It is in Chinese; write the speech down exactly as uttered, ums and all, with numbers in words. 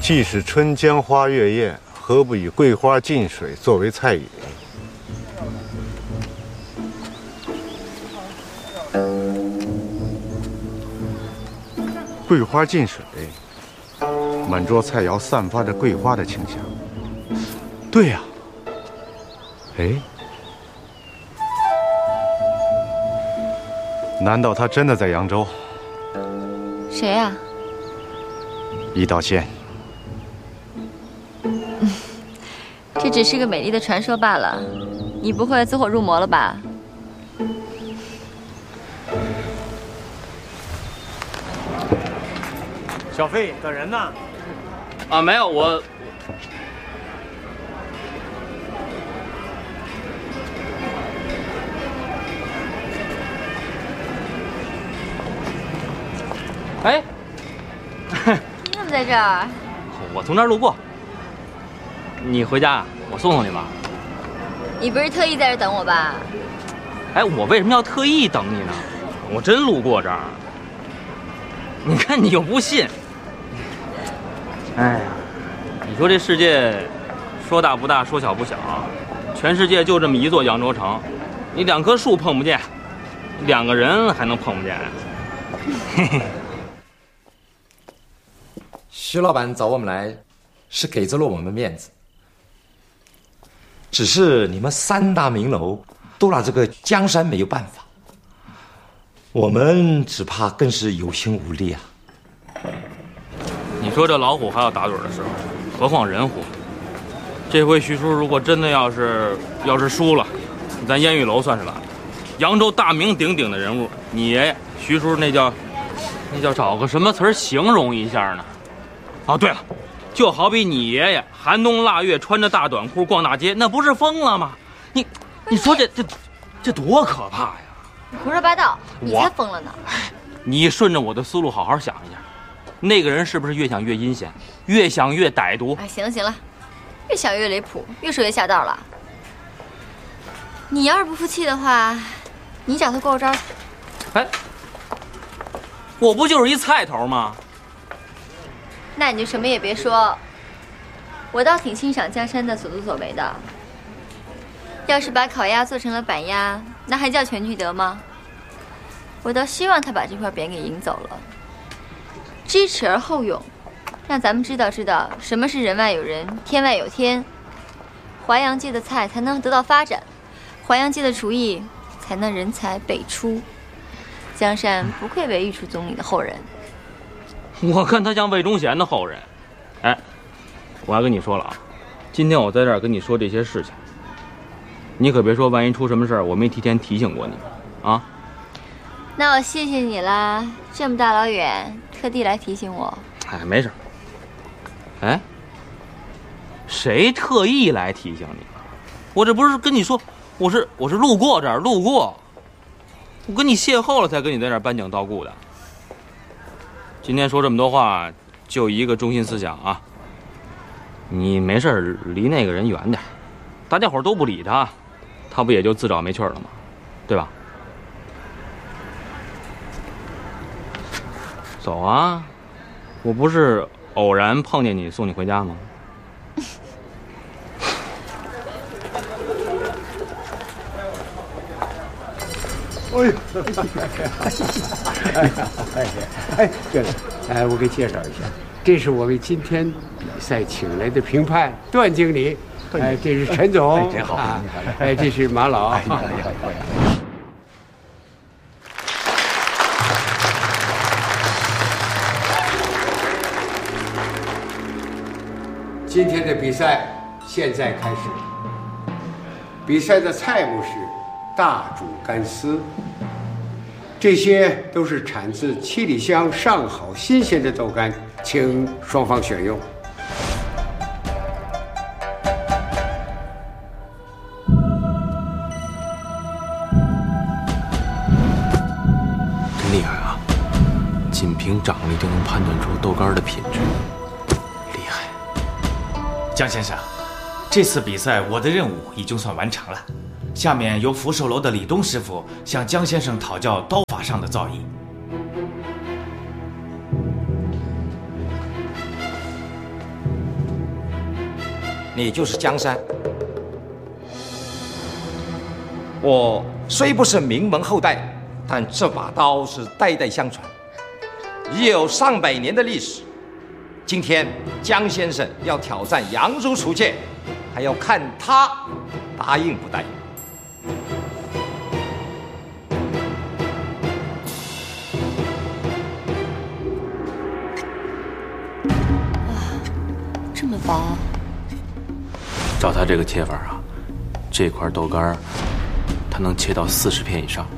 既是春江花月夜，何不以桂花浸水作为菜饮？桂花浸水，满桌菜肴散发着桂花的清香。对呀、啊，哎，难道他真的在扬州？ 谁呀、啊？ 一道仙。 这只是个美丽的传说罢了，你不会走火入魔了吧？ 小费等人呢？ 啊，没有我。哎， 你怎么在这儿？ 我从这儿路过。你回家，我送送你吧。 你不是特意在这等我吧？ 哎，我为什么要特意等你呢？我真路过这儿。你看你又不信。哎呀，你说这世界说大不大，说小不小，全世界就这么一座扬州城，你两棵树碰不见，两个人还能碰不见？嘿嘿。 徐老板找我们来，是给足了我们面子。只是你们三大名楼都拿这个江山没有办法，我们只怕更是有心无力啊。 你说这老虎还有打盹的时候，何况人虎？这回徐叔如果真的要是要是输了，咱烟雨楼算是完了。扬州大名鼎鼎的人物，你爷爷徐叔那叫那叫找个什么词儿形容一下呢？哦，对了，就好比你爷爷寒冬腊月穿着大短裤逛大街，那不是疯了吗？你你说这这这多可怕呀！ 你胡说八道，你才疯了呢！ 你顺着我的思路好好想一下，那个人是不是越想越阴险，越想越歹毒？ 哎，行了行了，越想越离谱，越说越下道了。你要是不服气的话，你找他过过招。 哎，我不就是一菜头吗？ 那你就什么也别说，我倒挺欣赏江山的所作所为的。要是把烤鸭做成了板鸭，那还叫全聚德吗？我倒希望他把这块匾给赢走了，知耻而后勇，让咱们知道知道什么是人外有人，天外有天。淮阳界的菜才能得到发展，淮阳界的厨艺才能人才辈出。江山不愧为御厨总理的后人。 我看他像魏忠贤的后人。哎，我还跟你说了啊，今天我在这儿跟你说这些事情，你可别说万一出什么事儿我没提前提醒过你啊。 那我谢谢你啦，这么大老远特地来提醒我。 哎，没事。哎，谁特意来提醒你了？我这不是跟你说，我是我是路过这儿路过，我跟你邂逅了才跟你在这儿搬景道故的。今天说这么多话，就一个中心思想啊，你没事离那个人远点，大家伙都不理他，他不也就自找没趣了吗？对吧？走啊，我不是偶然碰见你送你回家吗？ 哎呦，哎哎哎，对了，哎，我给介绍一下，这是我们今天比赛请来的评判段经理，哎，这是陈总， 哎，真好， 啊，哎，这是马老，哎，今天的比赛现在开始，比赛的菜目是大煮干丝，这些都是产自七里乡上好新鲜的豆干，请双方选用。 真厉害啊！仅凭长力就能判断出豆干的品质，厉害。 江先生，这次比赛我的任务已经算完成了。下面由福寿楼的李东师傅向江先生讨教刀法上的造诣。 你就是江山。我虽不是名门后代，但这把刀是代代相传，已有上百年的历史。今天江先生要挑战扬州除界，还要看他答应不答应。 这么薄， 照他这个切法啊，这块豆干儿，他能切到四十片以上。